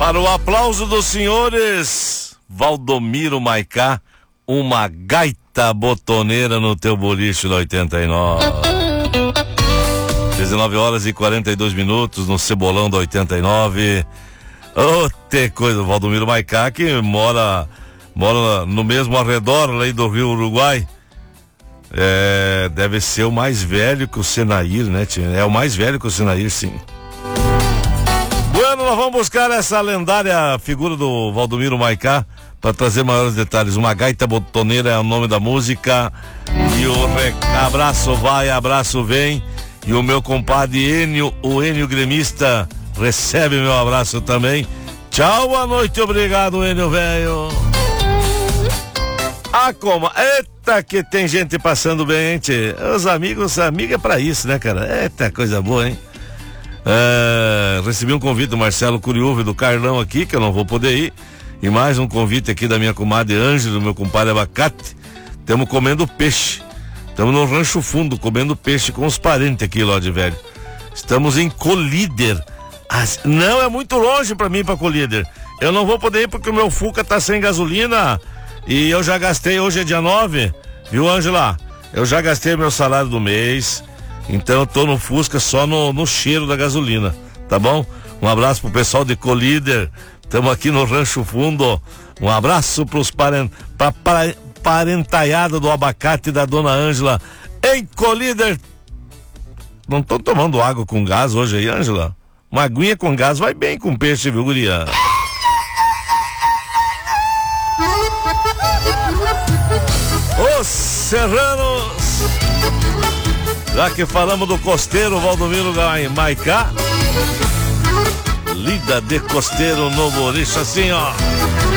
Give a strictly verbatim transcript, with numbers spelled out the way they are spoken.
Para o aplauso dos senhores, Valdomiro Maicá, uma gaita botoneira no teu boliche do oitenta e nove. dezenove horas e quarenta e dois minutos no Cebolão do oitenta e nove. Ô, oh, te coisa, Valdomiro Maicá, que mora, mora no mesmo arredor lá do Rio Uruguai. É, deve ser o mais velho que o Senair, né, tia? É o mais velho que o Senair, sim. Bueno, nós vamos buscar essa lendária figura do Valdomiro Maicá para trazer maiores detalhes. Uma gaita botoneira é o nome da música. E o rec... abraço vai, abraço vem. E o meu compadre Enio, o Enio gremista, recebe meu abraço também. Tchau, boa noite, obrigado, Enio velho. Ah, como? Eita, que tem gente passando bem, hein, tchê? Os amigos, amiga é pra isso, né, cara? Eita, coisa boa, hein? É, recebi um convite do Marcelo Curiúva e do Carlão aqui, que eu não vou poder ir. E mais um convite aqui da minha comadre Ângela, do meu compadre Abacate. Estamos comendo peixe. Estamos no Rancho Fundo, comendo peixe com os parentes aqui, Lorde Velho. Estamos em Colíder. As... Não, é muito longe pra mim, pra Colíder. Eu não vou poder ir porque o meu Fuca tá sem gasolina. E eu já gastei, hoje é dia nove. Viu, Ângela? Eu já gastei meu salário do mês. Então eu tô no Fusca só no, no cheiro da gasolina, tá bom? Um abraço pro pessoal de Colíder. Estamos aqui no Rancho Fundo. Um abraço pros parent, pra, pra, parentaiada do Abacate da Dona Ângela em Colíder. Não tô tomando água com gás hoje aí, Ângela? Uma aguinha com gás vai bem com peixe, viu, guria? Os serranos, já que falamos do costeiro Valdomiro Maicá, lida de costeiro no boliche assim, ó.